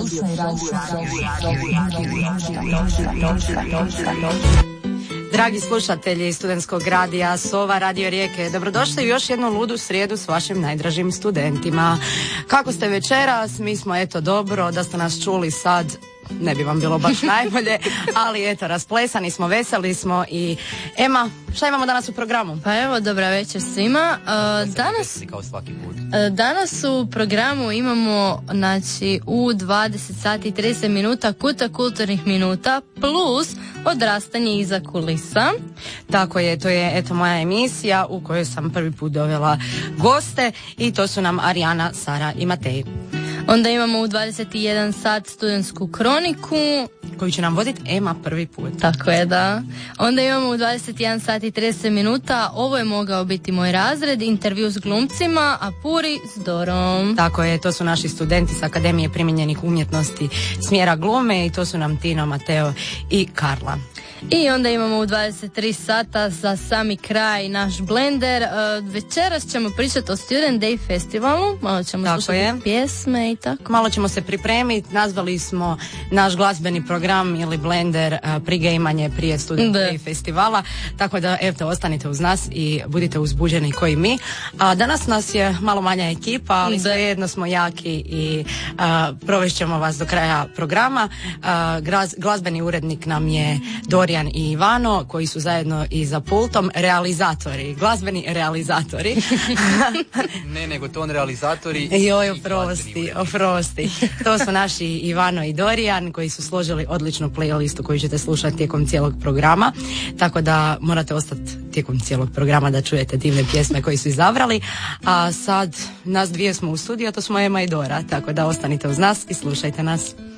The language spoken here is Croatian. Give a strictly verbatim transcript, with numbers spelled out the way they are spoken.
Dragi slušatelji studentskog radija Sova Radio Rijeke, dobrodošli u još jednu ludu srijedu s vašim najdražim studentima. Kako ste večeras? Mi smo eto dobro, da ste nas čuli sad ne bi vam bilo baš najbolje, ali eto, rasplesani smo, veseli smo i Ema, šta imamo danas u programu? Pa evo, dobra večer svima. Uh, danas, uh, danas u programu imamo, znači, u dvadeset sati i trideset minuta kuta kulturnih minuta plus odrastanje iza kulisa. Tako je, to je eto moja emisija u kojoj sam prvi put dovela goste i to su nam Arijana, Sara i Matej. Onda imamo u dvadeset jedan sat studentsku kroniku koju će nam voditi Ema prvi put. Tako je, da. Onda imamo u dvadeset jedan sat i trideset minuta Ovo je mogao biti moj razred, intervju s glumcima, a Puri s Dorom. Tako je, to su naši studenti s Akademije primijenjenih umjetnosti smjera glume i to su nam Tino, Mateo i Karla. I onda imamo u dvadeset tri sata za sami kraj naš blender. Uh, večeras ćemo pričati o Student Day festivalu, malo ćemo tako slušati je. pjesme i tako. Malo ćemo se pripremiti, nazvali smo naš glazbeni program ili blender uh, prigejmanje prije Student da. Day festivala, tako da eto, ostanite uz nas i budite uzbuđeni koji mi. A danas nas je malo manja ekipa, ali svejedno smo jaki i uh, provešćemo vas do kraja programa. Uh, graz, glazbeni urednik nam je Dorijan i Ivano, koji su zajedno i za pultom realizatori, glazbeni realizatori. Ne, nego ton realizatori. Joj, oprosti, oprosti. To su naši Ivano i Dorijan koji su složili odličnu playlistu koju ćete slušati tijekom cijelog programa, tako da morate ostati tijekom cijelog programa da čujete divne pjesme koje su izabrali. A sad nas dvije smo u studiju, to smo Ema i Dora, tako da ostanite uz nas i slušajte nas.